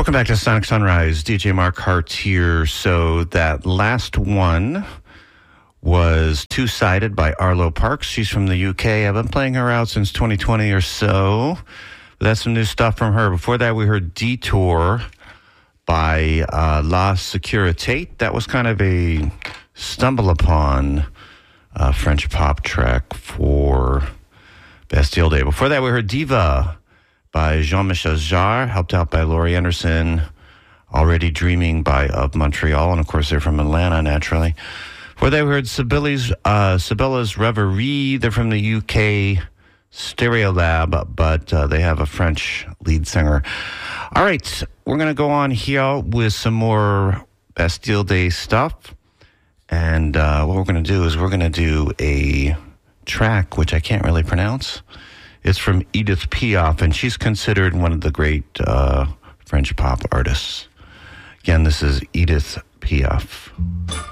Welcome back to Sonic Sunrise. DJ Mark Hart here. So that last one was Two-Sided by Arlo Parks. She's from the UK. I've been playing her out since 2020 or so. But that's some new stuff from her. Before that, we heard Detour by La Securite. That was kind of a stumble upon French pop track for Bastille Day. Before that, we heard Diva by Jean-Michel Jarre, helped out by Laurie Anderson. Already Dreaming by Of Montreal, and of course they're from Atlanta, naturally. Before that, we heard Sibella's Reverie. They're from the UK Stereolab, but they have a French lead singer. All right, we're going to go on here with some more Bastille Day stuff. And what we're going to do is we're going to do a track, which I can't really pronounce. It's from Edith Piaf, and she's considered one of the great French pop artists. Again, this is Edith Piaf.